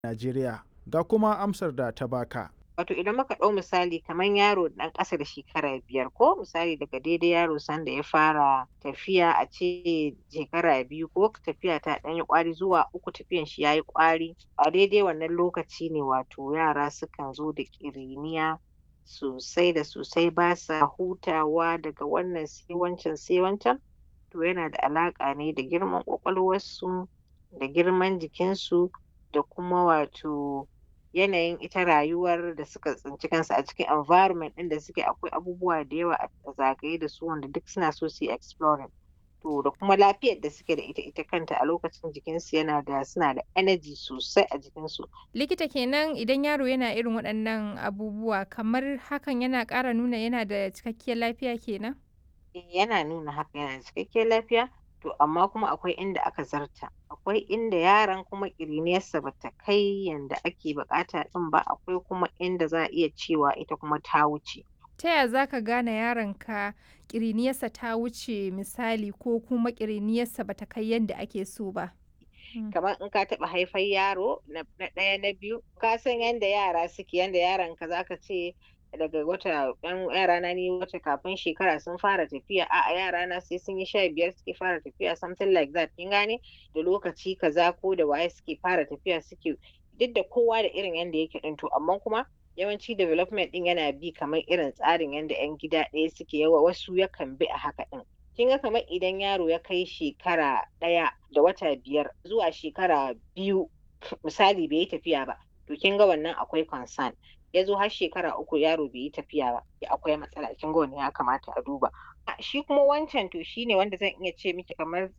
Najeriya. Ga kuma amsar da ta baka. Wato idan muka ɗau misali kamar yaro ɗan ƙasa da shekara 5 ko misali daga daidai yaro sanda ya fara tafiya a ce shekara 2 ko tafiya ta ɗan yi ƙwari zuwa 3 tafiyan shi ya yi ƙwari, a daidai wannan lokaci ne wato yara sukan zo da ƙiriniya sosai da sosai ba sa hutawa daga wannan sai wancan sai wancan. To yana da alaƙa ne da girman ƙwaƙwalwarsu da girman jikinsu da kuma wato yanayin ita rayuwar da suka tsinci kansu a cikin environment ɗin da suke akwai abubuwa da yawa a zagaye da su wanda duk suna so su yi exploring. To da kuma lafiyar da suke da ita kanta a lokacin jikinsu suna da energy sosai a jikinsu. Likita kenan idan yaro yana irin waɗannan abubuwa kamar hakan yana ƙara nuna yana da cikakkiyar lafiya kenan? Yana nuna haka yana da cikakkiyar lafiya, to amma kuma akwai inda aka zarta. Akwai inda yaron kuma ƙiriniyarsa ba ta kai yanda ake buƙata ɗin ba, akwai kuma inda za a iya cewa ita kuma ta wuce. Ta ya za ka gane yaronka ƙiriniyarsa ta wuce misali ko kuma ƙiriniyarsa ba ta kai yadda ake so ba? Kamar in ka taɓa haifar yaro na ɗaya na biyu, ka san yanda yara suke, yanda yaronka za ka ce daga wata ɗan yarana ni wata kafin shekara sun fara tafiya, a'a yarana sai sun yi 15 suke fara tafiya something like that kin gane? Da lokaci kaza ko da waye suke fara tafiya suke duk da kowa da irin yanda yake ɗin to amma kuma yawanci development ɗin yana bi kamar irin tsarin yanda 'yan gida ɗaya suke wasu yakan bi a haka ɗin. Kin ga kamar idan yaro ya kai shekara 1 da wata 5 zuwa shekara 2 misali bai yi tafiya ba, to kin ga wannan akwai concern. Ya zo har shekara 3 yaro bai yi tafiya ba, akwai matsala kin ga wannan ya kamata a duba. Shi kuma wancan to shi ne wanda zan iya ce miki kamar